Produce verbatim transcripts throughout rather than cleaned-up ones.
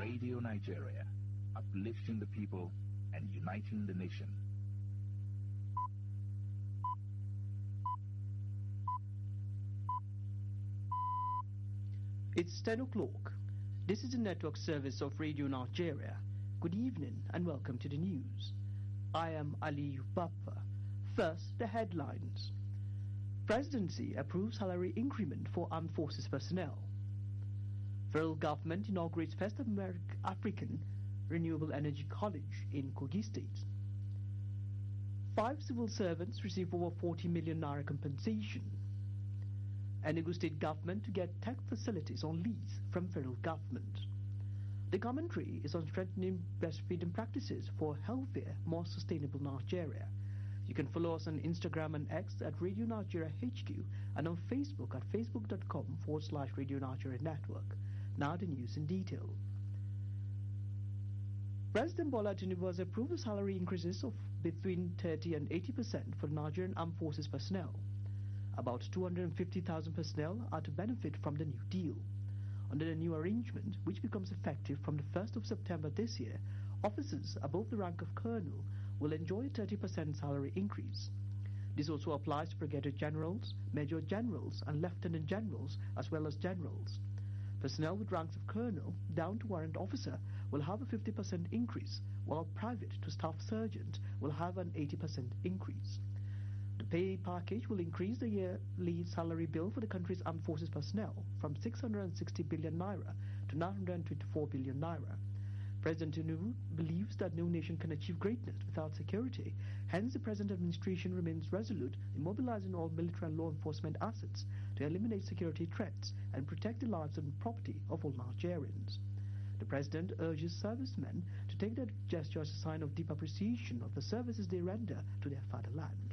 Radio Nigeria, uplifting the people and uniting the nation. It's ten o'clock. This is the network service of Radio Nigeria. Good evening and welcome to the news. I am Ali Bappa. First, the headlines. Presidency approves salary increment for armed forces personnel. Federal government inaugurates first American African Renewable Energy College in Kogi State. Five civil servants receive over forty million naira compensation. Enugu State government to get tech facilities on lease from federal government. The commentary is on strengthening breastfeeding practices for healthier, more sustainable Nigeria. You can follow us on Instagram and X at Radio Nigeria H Q and on Facebook at facebook.com forward slash Radio Nigeria Network. Now the news in detail. President Bola Tinubu has approved the salary increases of between thirty and eighty percent for Nigerian Armed Forces personnel. About two hundred fifty thousand personnel are to benefit from the new deal. Under the new arrangement, which becomes effective from the first of September this year, officers above the rank of colonel will enjoy a thirty percent salary increase. This also applies to brigadier generals, major generals and lieutenant generals as well as generals. Personnel with ranks of colonel down to warrant officer will have a fifty percent increase, while private to staff sergeant will have an eighty percent increase. The pay package will increase the yearly salary bill for the country's armed forces personnel from six hundred sixty billion naira to nine hundred twenty-four billion naira. President Tinubu believes that no nation can achieve greatness without security. Hence, the present administration remains resolute in mobilizing all military and law enforcement assets to eliminate security threats and protect the lives and property of all Nigerians. The President urges servicemen to take that gesture as a sign of deep appreciation of the services they render to their fatherland.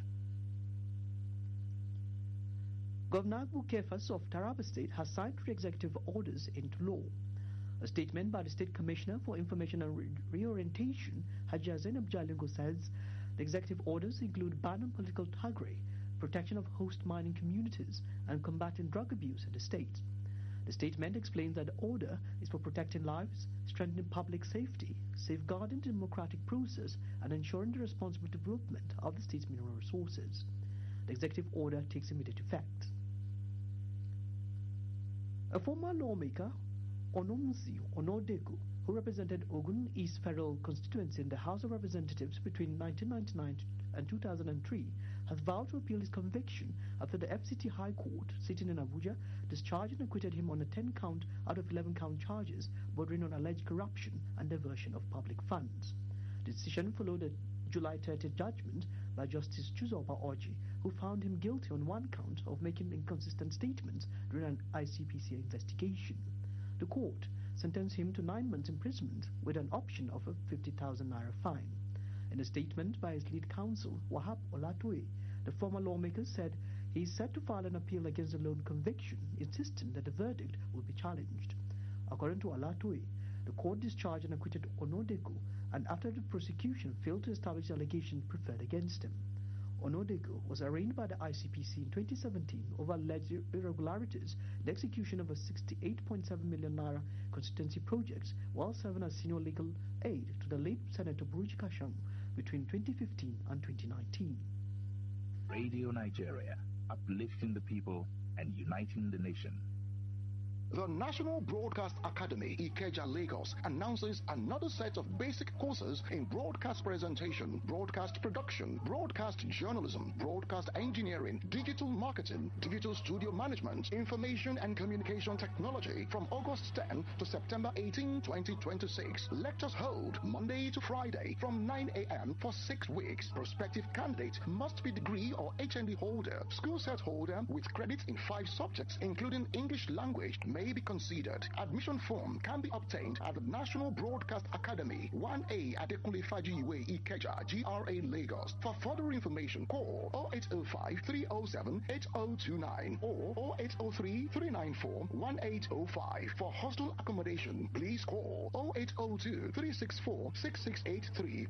Governor Agbu Kefas of Taraba State has signed three executive orders into law. A statement by the State Commissioner for Information and Re Reorientation, Hajiya Zainab Jalingo, says the executive orders include ban on political thuggery, protection of host mining communities, and combating drug abuse in the state. The statement explains that the order is for protecting lives, strengthening public safety, safeguarding the democratic process, and ensuring the responsible development of the state's mineral resources. The executive order takes immediate effect. A former lawmaker, Onomusi Onodegu, who represented Ogun East Federal Constituency in the House of Representatives between nineteen ninety-nine and two thousand three, has vowed to appeal his conviction after the F C T High Court, sitting in Abuja, discharged and acquitted him on a ten count out of eleven count charges bordering on alleged corruption and diversion of public funds. The decision followed a July thirtieth judgment by Justice Chuzoba Orji, who found him guilty on one count of making inconsistent statements during an I C P C investigation. The court sentenced him to nine months imprisonment with an option of a fifty thousand naira fine. In a statement by his lead counsel, Wahab Olatue, the former lawmaker said he is set to file an appeal against the lone conviction, insisting that the verdict will be challenged. According to Olatue, the court discharged and acquitted Onodegu, and after the prosecution failed to establish allegations preferred against him. Onodegu was arraigned by the I C P C in twenty seventeen over alleged irregularities in the execution of a sixty-eight point seven million naira constituency project while serving as senior legal aid to the late Senator Buruji Kasham between twenty fifteen and twenty nineteen. Radio Nigeria, uplifting the people and uniting the nation. The National Broadcast Academy, Ikeja, Lagos, announces another set of basic courses in broadcast presentation, broadcast production, broadcast journalism, broadcast engineering, digital marketing, digital studio management, information and communication technology from August tenth to September eighteenth, twenty twenty-six. Lectures hold Monday to Friday from nine a m for six weeks. Prospective candidate must be degree or H N D holder, school set holder with credits in five subjects, including English language, may be considered. Admission form can be obtained at the National Broadcast Academy, one A Adekunle Fajiwe, Ikeja, G R A, Lagos. For further information, call oh eight oh five, three oh seven, eight oh two nine or oh eight oh three, three nine four, one eight oh five. For hostel accommodation, please call oh eight oh two, three six four, six six eight three